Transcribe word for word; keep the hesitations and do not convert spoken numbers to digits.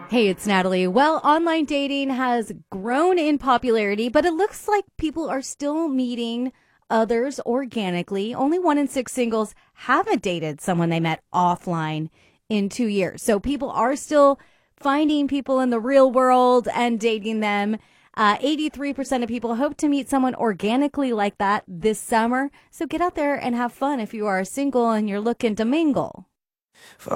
Hey, it's Natalie. Well, online dating has grown in popularity, but it looks like people are still meeting others organically. Only one in six singles haven't dated someone they met offline in two years. So people are still finding people in the real world and dating them. Uh, eighty-three percent of people hope to meet someone organically like that this summer. So get out there and have fun if you are single and you're looking to mingle.